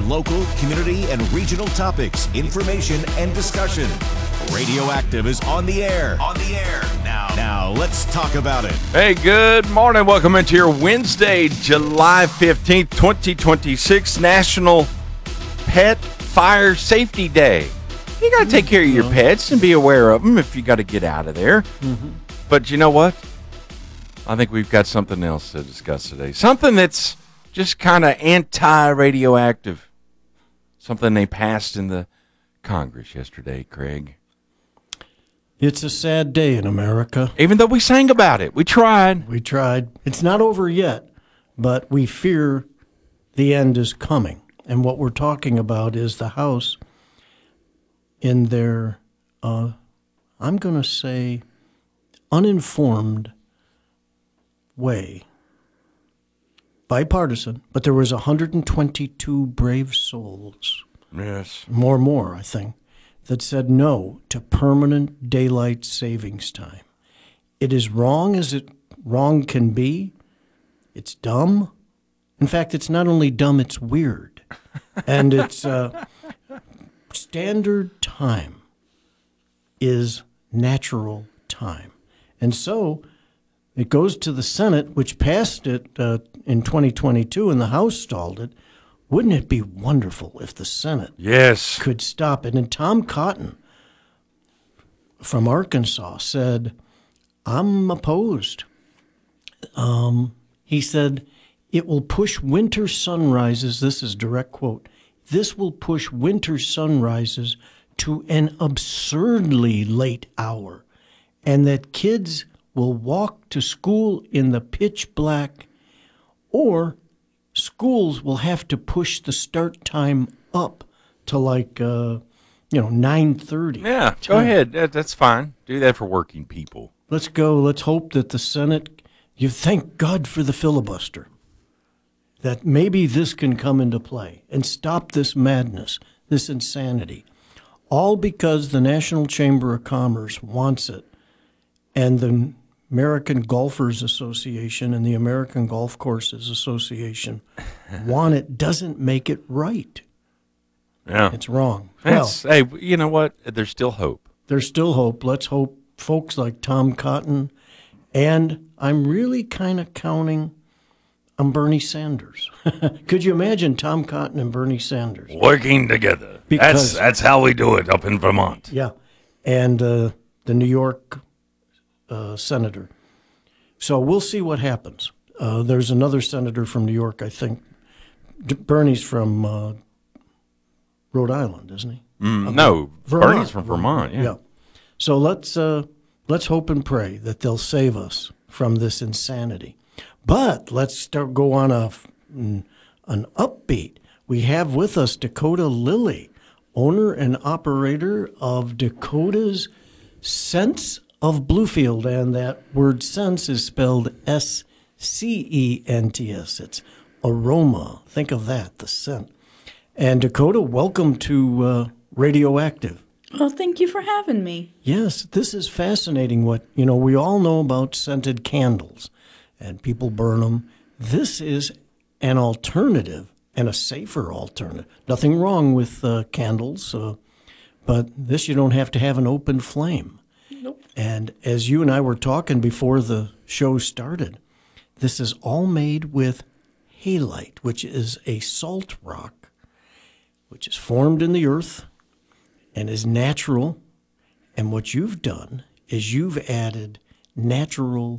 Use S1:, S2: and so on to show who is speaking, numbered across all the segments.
S1: local, community, and regional topics, information, and discussion. Radioactive is on the air. Now let's talk about it.
S2: Hey, good morning. Welcome into your Wednesday, July 15th, 2026 National Pet Fire Safety Day. You got to take care of your pets and be aware of them if you got to get out of there. Mm-hmm. But you know what? I think we've got something else to discuss today. Something that's just kind of anti-radioactive. Something they passed in the Congress yesterday, Craig.
S3: It's a sad day in America.
S2: Even though we sang about it. We tried.
S3: It's not over yet, but we fear the end is coming. And what we're talking about is the House in their, I'm going to say, uninformed way, bipartisan, but there was 122 brave souls.
S2: Yes.
S3: More, I think, that said no to permanent daylight savings time. It is wrong as it wrong can be. It's dumb. In fact, it's not only dumb, it's weird. And it's standard time is natural time. And so it goes to the Senate, which passed it in 2022, and the House stalled it. Wouldn't it be wonderful if the Senate could stop it? And Tom Cotton from Arkansas said, I'm opposed. He said, it will push winter sunrises, this is direct quote, this will push winter sunrises to an absurdly late hour, and that kids will walk to school in the pitch black, or schools will have to push the start time up to 9:30.
S2: Yeah, go ahead. That's fine. Do that for working people.
S3: Let's go. Let's hope that the Senate, you thank God for the filibuster, that maybe this can come into play and stop this madness, this insanity, all because the National Chamber of Commerce wants it, and the American Golfers Association and the American Golf Courses Association want it, doesn't make it right.
S2: Yeah.
S3: It's wrong.
S2: Hey, you know what? There's still hope.
S3: There's still hope. Let's hope folks like Tom Cotton, and I'm really kind of counting on Bernie Sanders. Could you imagine Tom Cotton and Bernie Sanders?
S2: Working together.
S3: Because,
S2: that's how we do it up in Vermont.
S3: Yeah. And the New York senator. So we'll see what happens. There's another senator from New York, I think. Bernie's from Rhode Island, isn't he?
S2: No,
S3: Vermont.
S2: Bernie's from Vermont. Yeah.
S3: So let's hope and pray that they'll save us from this insanity. But let's go on an upbeat. We have with us Dakota Lilly, owner and operator of Dakota's Scents of Bluefield, and that word sense is spelled S-C-E-N-T-S. It's aroma. Think of that, the scent. And Dakota, welcome to Radioactive.
S4: Well, thank you for having me.
S3: Yes, this is fascinating. We all know about scented candles, and people burn them. This is an alternative, and a safer alternative. Nothing wrong with candles, but this you don't have to have an open flame.
S4: Nope.
S3: And as you and I were talking before the show started, this is all made with halite, which is a salt rock, which is formed in the earth and is natural. And what you've done is you've added natural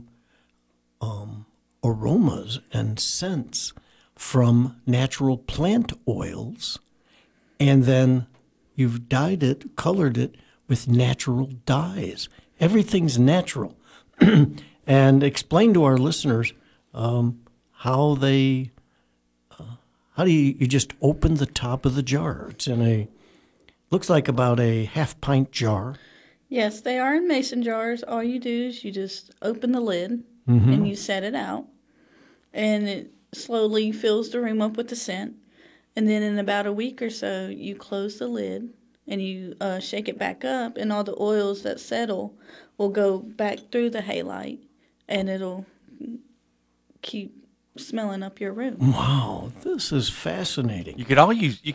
S3: aromas and scents from natural plant oils, and then you've dyed it, colored it with natural dyes. Everything's natural. And explain to our listeners how do you just open the top of the jar? It's in looks like about a half-pint jar.
S4: Yes, they are in mason jars. All you do is you just open the lid and you set it out, and it slowly fills the room up with the scent. And then in about a week or so, you close the lid and you shake it back up, and all the oils that settle will go back through the halite, and it'll keep smelling up your room.
S3: Wow, this is fascinating.
S2: You could